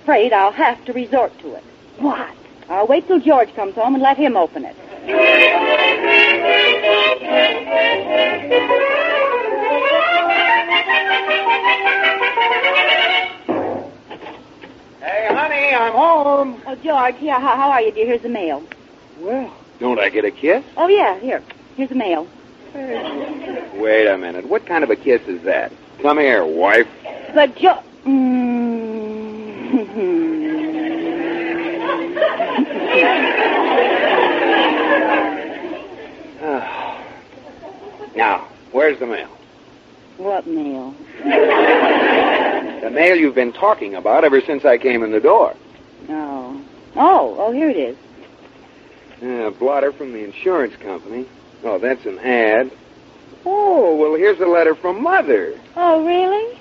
afraid I'll have to resort to it. What? I'll wait till George comes home and let him open it. Hey, honey, I'm home. Oh, George, yeah, how are you, dear? Here's the mail. Well, don't I get a kiss? Oh, yeah, here. Here's the mail. Wait a minute. What kind of a kiss is that? Come here, wife. But, Now, where's the mail? What mail? The mail you've been talking about ever since I came in the door. Oh, here it is. A blotter from the insurance company. Oh, that's an ad. Oh, well, here's a letter from Mother. Oh, really?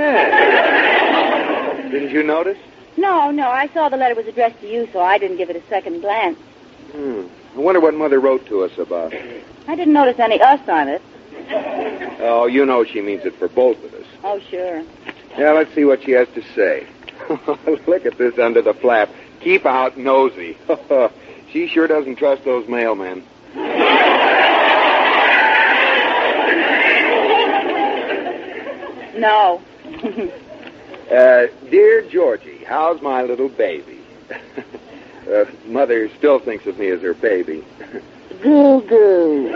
Yeah. Didn't you notice? No, I saw the letter was addressed to you, so I didn't give it a second glance. I wonder what Mother wrote to us about. I didn't notice any us on it. Oh, you know she means it for both of us. Oh, sure. Yeah, let's see what she has to say. Look at this under the flap. Keep out, nosy. She sure doesn't trust those mailmen. No. Dear Georgie, how's my little baby? Mother still thinks of me as her baby. Goo-goo.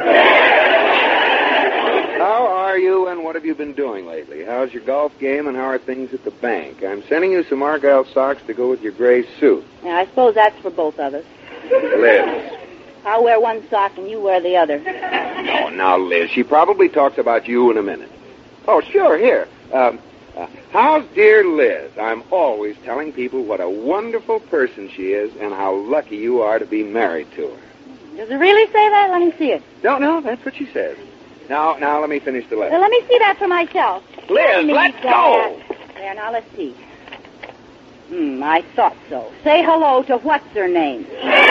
How are you and what have you been doing lately? How's your golf game and how are things at the bank? I'm sending you some Argyle socks to go with your gray suit. Yeah, I suppose that's for both of us. Liz. I'll wear one sock and you wear the other. Oh, now, Liz, she probably talks about you in a minute. Oh, sure, here. How's dear Liz? I'm always telling people what a wonderful person she is and how lucky you are to be married to her. Does it really say that? Let me see it. No, that's what she says. Now, let me finish the letter. Well, let me see that for myself. Liz, let's go! There, now let's see. I thought so. Say hello to what's her name.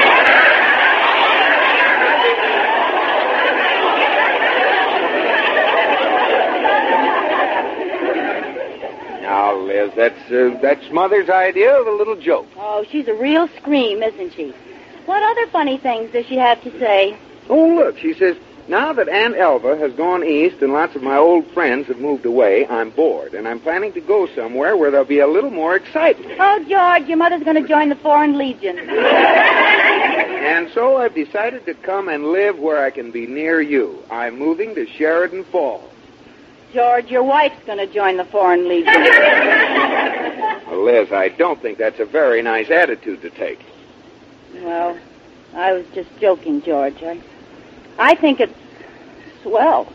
Now, Liz, that's Mother's idea of a little joke. Oh, she's a real scream, isn't she? What other funny things does she have to say? Oh, look, she says, now that Aunt Elva has gone east and lots of my old friends have moved away, I'm bored, and I'm planning to go somewhere where there'll be a little more excitement. Oh, George, your mother's going to join the Foreign Legion. And so I've decided to come and live where I can be near you. I'm moving to Sheridan Falls. George, your wife's going to join the Foreign Legion. Well, Liz, I don't think that's a very nice attitude to take. Well, I was just joking, George. I think it's swell.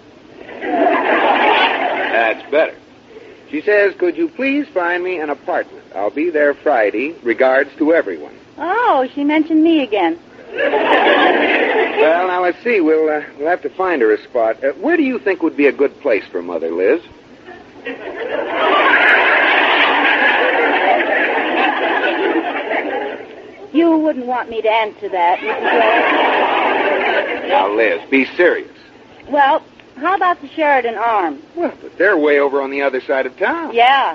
That's better. She says, could you please find me an apartment? I'll be there Friday. Regards to everyone. Oh, she mentioned me again. Well, now, let's see. We'll have to find her a spot. Where do you think would be a good place for Mother, Liz? You wouldn't want me to answer that, Mrs. George. Now, Liz, be serious. Well, how about the Sheridan Arms? Well, but they're way over on the other side of town. Yeah.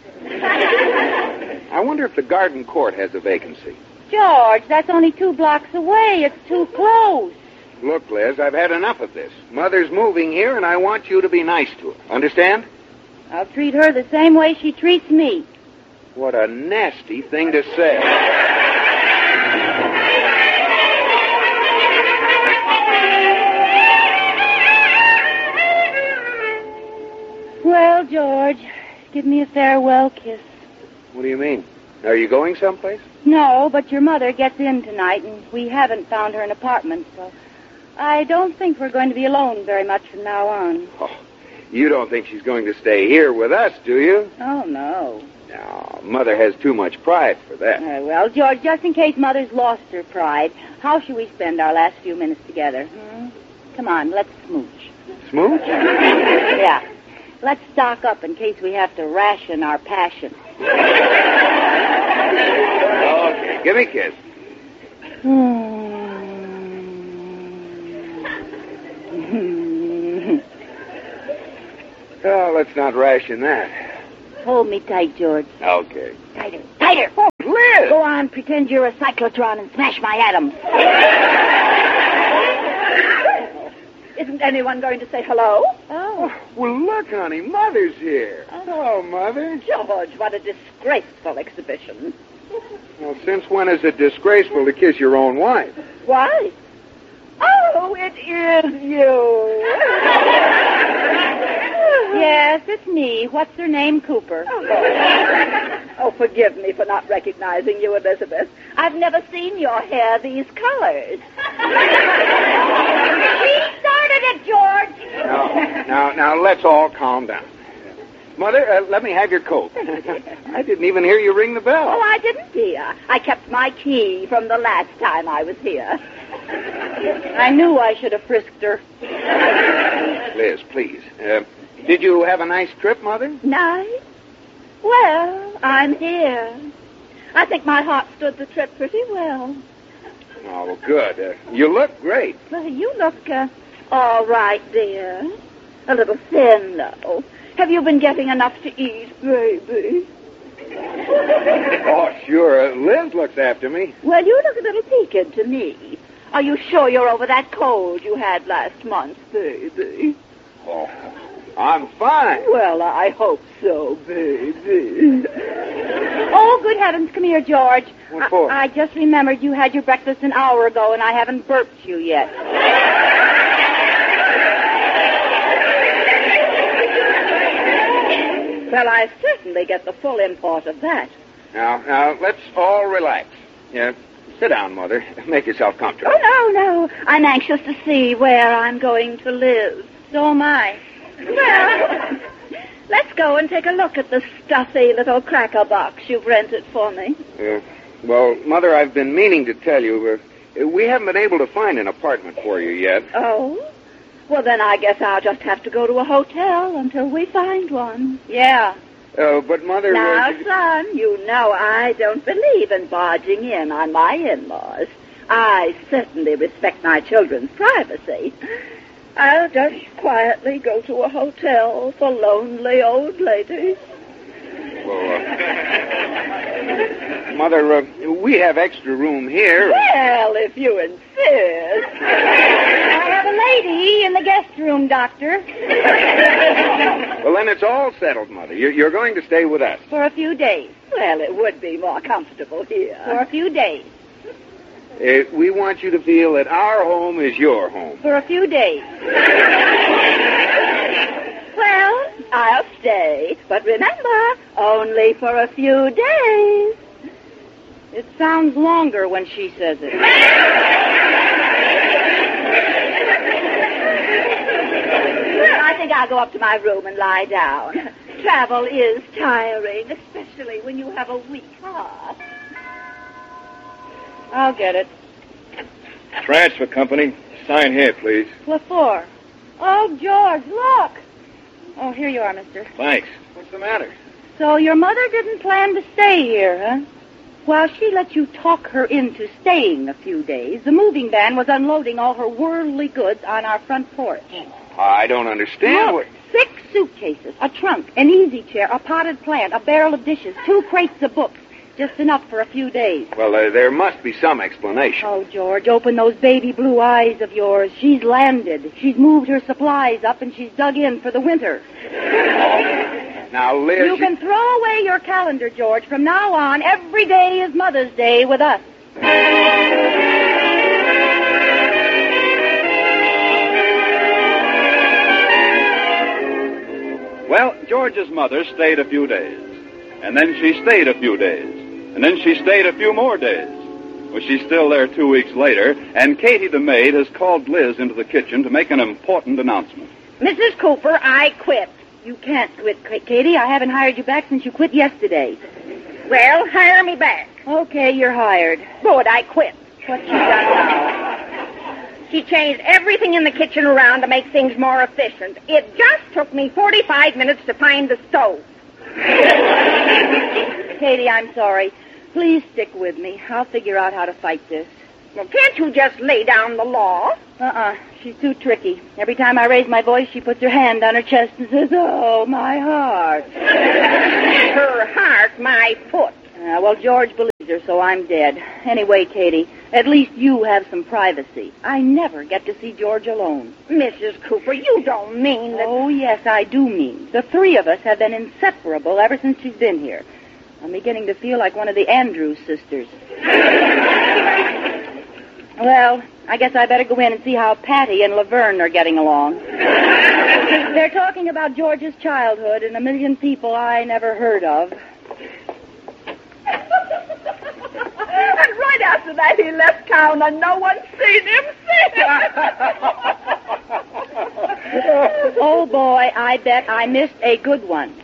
I wonder if the Garden Court has a vacancy. George, that's only 2 blocks away. It's too close. Look, Liz, I've had enough of this. Mother's moving here, and I want you to be nice to her. Understand? I'll treat her the same way she treats me. What a nasty thing to say. Well, George, give me a farewell kiss. What do you mean? Are you going someplace? No, but your mother gets in tonight, and we haven't found her an apartment, so I don't think we're going to be alone very much from now on. Oh, you don't think she's going to stay here with us, do you? Oh, no. No, Mother has too much pride for that. Well, George, just in case Mother's lost her pride, how should we spend our last few minutes together? Come on, let's smooch. Smooch? Yeah. Let's stock up in case we have to ration our passion. Okay, give me a kiss. Oh, let's not ration that. Hold me tight, George. Okay. Tighter. Tighter. on, pretend you're a cyclotron and smash my atoms. Isn't anyone going to say hello? Oh, well, look, honey, Mother's here. Hello, Mother. George, what a disgraceful exhibition. Well, since when is it disgraceful to kiss your own wife? Why? Oh, it is you. Yes, it's me. What's her name, Cooper? Oh, forgive me for not recognizing you, Elizabeth. I've never seen your hair these colors. She started it, George. Now, let's all calm down. Mother, let me have your coat. I didn't even hear you ring the bell. Oh, I didn't, dear. I kept my key from the last time I was here. I knew I should have frisked her. Liz, please. Did you have a nice trip, Mother? Nice? Well, I'm here. I think my heart stood the trip pretty well. Oh, good. You look great. Well, you look, all right, dear. A little thin, though. Have you been getting enough to eat, baby? Oh, sure. Liz looks after me. Well, you look a little peaked to me. Are you sure you're over that cold you had last month, baby? Oh, I'm fine. Well, I hope so, baby. Oh, good heavens, come here, George. What for? I just remembered you had your breakfast an hour ago, and I haven't burped you yet. Well, I certainly get the full import of that. Now, let's all relax. Yeah, sit down, Mother. Make yourself comfortable. Oh, no. I'm anxious to see where I'm going to live. So am I. Well, let's go and take a look at the stuffy little cracker box you've rented for me. Well, Mother, I've been meaning to tell you, we haven't been able to find an apartment for you yet. Oh? Well, then I guess I'll just have to go to a hotel until we find one. Yeah. But, Mother... Now, son, you know I don't believe in barging in on my in-laws. I certainly respect my children's privacy. I'll just quietly go to a hotel for lonely old ladies. Well, Mother, we have extra room here. Well, if you insist. I have a lady in the guest room, Doctor. Well, then it's all settled, Mother. You're going to stay with us. For a few days. Well, it would be more comfortable here. For a few days. We want you to feel that our home is your home. For a few days. Well, I'll stay. But remember, only for a few days. It sounds longer when she says it. Well, I think I'll go up to my room and lie down. Travel is tiring, especially when you have a weak heart. I'll get it. Transfer company. Sign here, please. What for? Oh, George, look. Oh, here you are, mister. Thanks. What's the matter? So your mother didn't plan to stay here, huh? Well, she let you talk her into staying a few days. The moving van was unloading all her worldly goods on our front porch. I don't understand. Look, 6 suitcases, a trunk, an easy chair, a potted plant, a barrel of dishes, 2 crates of books. Just enough for a few days. Well, there must be some explanation. Oh, George, open those baby blue eyes of yours. She's landed. She's moved her supplies up, and she's dug in for the winter. Now, Liz... You can throw away your calendar, George. From now on, every day is Mother's Day with us. Well, George's mother stayed a few days. And then she stayed a few days. And then she stayed a few more days. Well, she's still there 2 weeks later, and Katie the maid has called Liz into the kitchen to make an important announcement. Mrs. Cooper, I quit. You can't quit, Katie. I haven't hired you back since you quit yesterday. Well, hire me back. Okay, you're hired. Good, I quit. What's she done now? She changed everything in the kitchen around to make things more efficient. It just took me 45 minutes to find the stove. Katie, I'm sorry. Please stick with me. I'll figure out how to fight this. Well, can't you just lay down the law? She's too tricky. Every time I raise my voice, she puts her hand on her chest and says, "Oh, my heart." Her heart, my foot. Well, George believes her, so I'm dead. Anyway, Katie, at least you have some privacy. I never get to see George alone. Mrs. Cooper, you don't mean that... Oh, yes, I do mean. The three of us have been inseparable ever since she's been here. I'm beginning to feel like one of the Andrews sisters. Well, I guess I better go in and see how Patty and Laverne are getting along. They're talking about George's childhood and a million people I never heard of. And right after that, he left town and no one's seen him since. Oh, boy, I bet I missed a good one.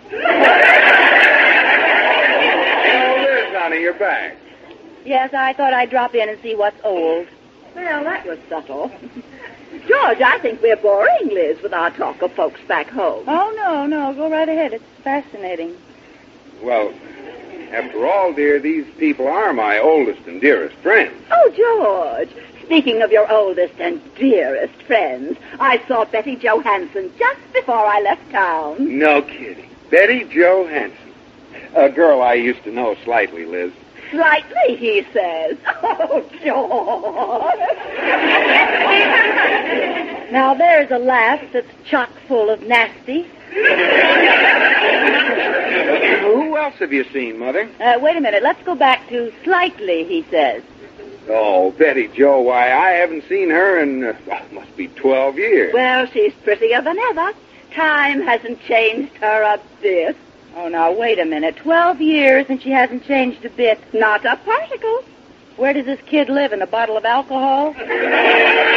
Oh, Liz, honey, you're back. Yes, I thought I'd drop in and see what's old. Well, that was subtle. George, I think we're boring Liz with our talk of folks back home. Oh, no, go right ahead. It's fascinating. Well, after all, dear, these people are my oldest and dearest friends. Oh, George, speaking of your oldest and dearest friends, I saw Betty Johansson just before I left town. No kidding. Betty Jo Hansen. A girl I used to know slightly, Liz. Slightly, he says. Oh, George. Now, there's a laugh that's chock full of nasty. Who else have you seen, Mother? Wait a minute. Let's go back to slightly, he says. Oh, Betty Jo, why, I haven't seen her in, must be 12 years. Well, she's prettier than ever. Time hasn't changed her a bit. Oh, now, wait a minute. 12 years and she hasn't changed a bit. Not a particle. Where does this kid live? In a bottle of alcohol?